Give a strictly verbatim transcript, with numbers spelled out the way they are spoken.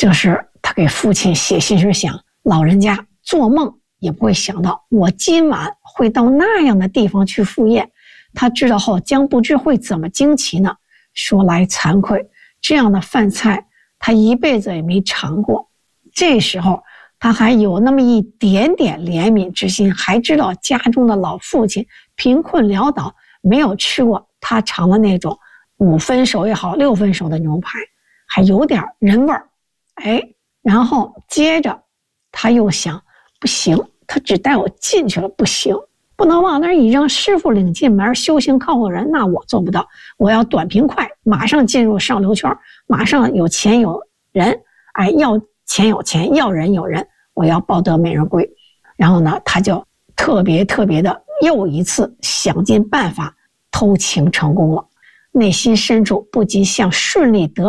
这时他给父亲写信时想，老人家做梦也不会想到我今晚会到那样的地方去赴宴，他知道后将不知会怎么惊奇呢。说来惭愧，这样的饭菜他一辈子也没尝过。这时候他还有那么一点点怜悯之心，还知道家中的老父亲贫困潦倒，没有吃过他尝的那种五分熟也好六分熟的牛排，还有点人味儿。哎，然后接着他又想，不行，他只带我进去了，不行，不能往那儿一扔，师傅领进门，修行靠后人，那我做不到。我要短平快，马上进入上流圈，马上有钱有人，哎，要钱有钱，要人有人，我要抱得美人归。然后呢，他就特别特别的又一次想尽办法偷情成功了，内心深处不禁像顺利得